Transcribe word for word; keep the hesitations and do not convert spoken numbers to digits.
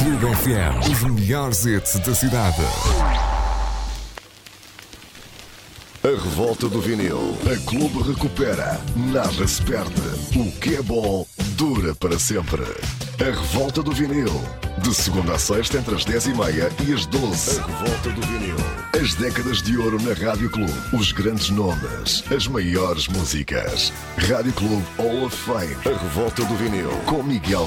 Clube F M, os melhores hits da cidade. A revolta do vinil. A Clube recupera. Nada se perde. O que é bom dura para sempre. A revolta do vinil. De segunda a sexta, entre as dez e meia e as doze. A revolta do vinil. As décadas de ouro na Rádio Clube. Os grandes nomes. As maiores músicas. Rádio Clube Hall of Fame. A revolta do vinil. Com Miguel